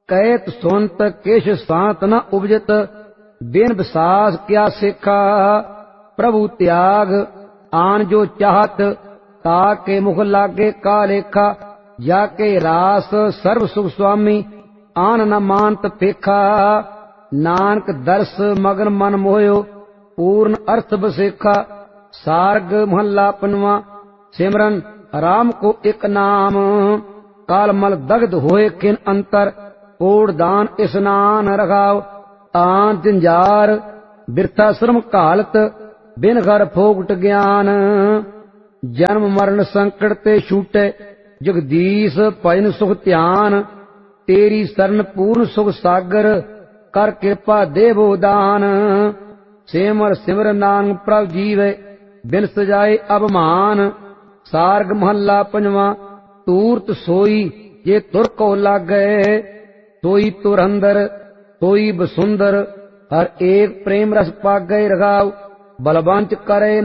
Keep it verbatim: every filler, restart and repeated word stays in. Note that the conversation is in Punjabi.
ਕਹਿਤ ਸੁਨਤ ਕਿਛ ਸਾਤ ਨ ਉਪਜਤ, ਬਿਨ ਵਿਸਾਸ ਕਿਆ ਸਿੱਖਾ। ਪ੍ਰਭु ਤਿਆਗ ਆਨ ਜੋ ਚਾਹਤ, ਤਾਕੇ ਮੁਖ ਲਾਗੇ ਕਾ ਲੇਖਾ। ਜਾ ਕੇ ਰਾਸ ਸਰਬ ਸੁਖ ਸੁਆਮੀ, ਆਨ ਨ ਮਾਨਤ ਪੇਖਾ। ਨਾਨਕ ਦਰਸ ਮਗਨ ਮਨ ਮੋਹਿਓ, ਪੂਰਨ ਅਰਥ ਬਸੇਖਾ। ਸਾਰਗ ਮਹੱਲਾ ਪੰਜਵਾਂ। ਸਿਮਰਨ ਰਾਮ ਕੋ ਇਕ ਨਾਮ, ਕਾਲ ਮਲ ਦਗਧ ਹੋਏ ਕਿਨ ਅੰਤਰ। ਕੋੜ ਦਾਨ ਇਸਨਾਨ ਰਖਾਓ, ਤਾਂ ਜੰਜਾਰ ਬਿਰਥਾ ਸ਼ਰਮ ਘਾਲਤ। ਬਿਨ ਘਰ ਫੋਗਟ ਗਿਆਨ, ਜਨਮ ਮਰਨ ਸੰਕਟ ਤੇ ਛੂਟੇ। ਜਗਦੀਸ਼ ਭਜਨ ਸੁਖ ਧਿਆਨ, ਤੇਰੀ ਸਰਨ ਪੂਰਨ ਸੁਖ ਸਾਗਰ। ਕਰ ਕਿਰਪਾ ਦੇਵੋ ਦਾਨ, ਸਿਮਰ ਸਿਮਰ ਨਾਨਕ ਪ੍ਰਭ ਜੀਵੇ। ਬਿਨ ਸਜਾਏ ਅਭਮਾਨ। ਸਾਰਗ ਮਹੱਲਾ ਪੰਜਵਾਂ। ਤੂਰਤ ਸੋਈ ਜੇ ਤੁਰ ਕੋ ਲਾਗੈ, ਸੋਈ ਤੁਰ ਅੰਦਰ ਸੋਈ ਬਸੁੰਦਰ। ਹਰ ਏਕ ਪ੍ਰੇਮ ਰਸ ਪਾਗੈ ਰਖਾਉ, ਬਲਵੰਤ ਕਰੇ